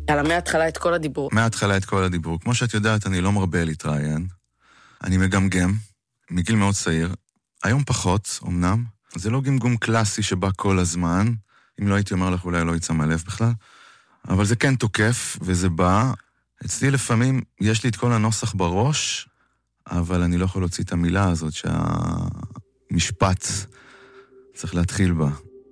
יאללה, מההתחלה את כל הדיבור. מההתחלה את כל הדיבור. כמו שאת יודעת, אני לא מרבה להתראיין. אני מגמגם, מגיל מאוד צעיר. היום פחות, אמנם. זה לא גמגום קלאסי שבא כל הזמן. אם לא הייתי אומר לך, אולי לא יצא מהלב בכלל. אבל זה כן תוקף, וזה בא. אצלי לפעמים יש לי את כל הנוסח בראש, אבל אני לא יכול להוציא את המילה הזאת שהמשפט צריך להתחיל בה.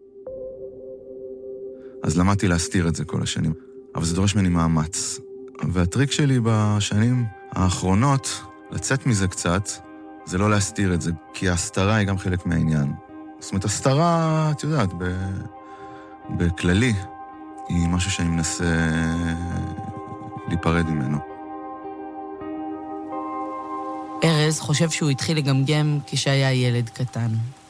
אז למדתי להסתיר את זה כל השנים. אבל זה דורש ממני מאמץ. והטריק שלי בשנים האחרונות, לצאת מזה קצת, זה לא להסתיר את זה, כי ההסתרה היא גם חלק מהעניין. זאת אומרת, הסתרה, את יודעת, בכללי, היא משהו שאני מנסה להיפרד ממנו. ארז חושב שהוא התחיל לגמגם כשהיה ילד קטן.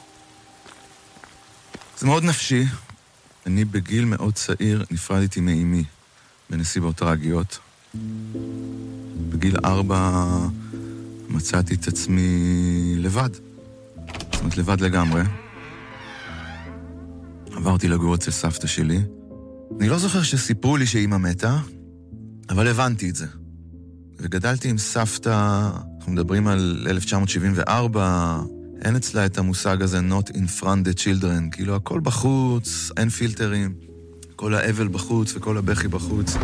זה מאוד נפשי. אני בגיל מאוד צעיר נפרדתי מאמי בנסיבות טרגיות. בגיל 4 מצאתי את עצמי לבד. זאת אומרת, לבד לגמרי. עברתי לגור אצל סבתא שלי. אני לא זוכר שסיפרו לי שאמא מתה, אבל הבנתי את זה. וגדלתי עם סבתא, אנחנו מדברים על 1974, אין אצלה את המושג הזה not in front the children, כאילו הכל בחוץ, אין פילטרים, כל האבל בחוץ וכל הבכי בחוץ.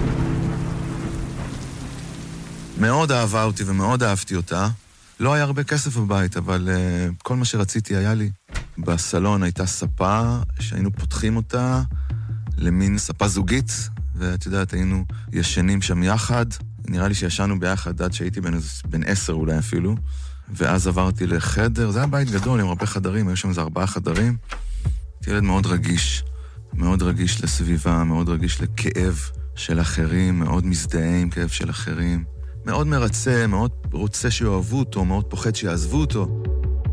מאוד אהבה אותי ומאוד אהבתי אותה. לא היה הרבה כסף בבית, אבל כל מה שרציתי היה לי. בסלון הייתה ספה שהיינו פותחים אותה למין ספה זוגית, ואת יודעת, היינו ישנים שם יחד. נראה לי שישנו ביחד עד שהייתי בן 10 אולי אפילו. ואז עברתי לחדר, זה היה בית גדול עם הרבה חדרים, היו שם איזה 4 חדרים. הייתי ילד מאוד רגיש, מאוד רגיש לסביבה, מאוד רגיש לכאב של אחרים, מאוד מזדהה עם כאב של אחרים. מאוד מרצה, מאוד רוצה שאוהבו אותו, מאוד פוחד שיעזבו אותו.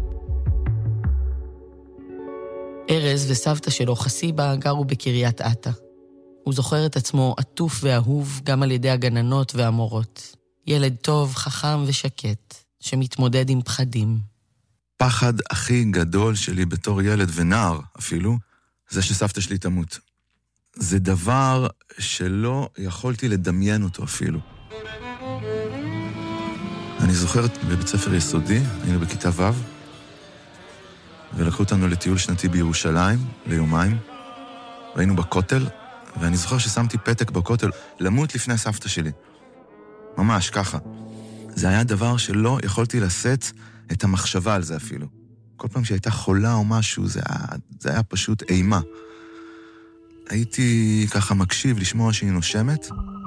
ארז וסבתא שלו, חסיבה, גרו בקריית אתא. הוא זוכר את עצמו עטוף ואהוב גם על ידי הגננות והמורות. ילד טוב, חכם ושקט, שמתמודד עם פחדים. פחד הכי גדול שלי בתור ילד ונער אפילו, זה שסבתא שלי תמות. זה דבר שלא יכולתי לדמיין אותו אפילו. אני זוכרת בבית ספר יסודי, היינו בכיתה ו', ולקחו אותנו לטיול שנתי בירושלים, ליומיים, והיינו בכותל, ואני זוכר ששמתי פתק בכותל, למות לפני סבתא שלי. ממש, ככה. זה היה דבר שלא יכולתי לשאת את המחשבה על זה אפילו. כל פעם שהייתה חולה או משהו, זה היה פשוט אימה. הייתי ככה מקשיב לשמוע שהיא נושמת,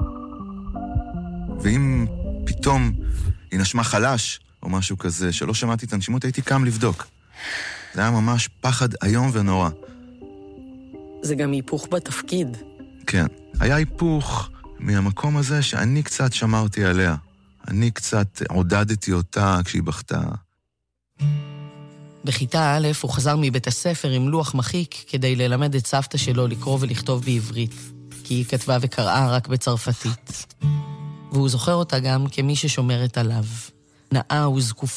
ואם פתאום היא נשמה חלש או משהו כזה, שלא שמעתי את הנשימות, הייתי קם לבדוק. זה היה ממש פחד איום ונורא. זה גם היפוך בתפקיד. כן, היה היפוך מהמקום הזה שאני קצת שמרתי עליה. אני קצת עודדתי אותה כשהיא בכתה. בכיתה א' הוא חזר מבית הספר עם לוח מחיק כדי ללמד את סבתא שלו לקרוא ולכתוב בעברית, כי היא כתבה וקראה רק בצרפתית. והוא זוכר אותה גם כמי ששומרת עליו. נאה וזקופה.